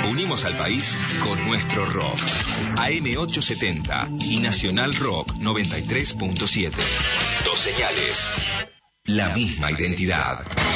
Unimos al país con nuestro rock. AM870 y Nacional Rock 93.7. Dos señales. La misma identidad.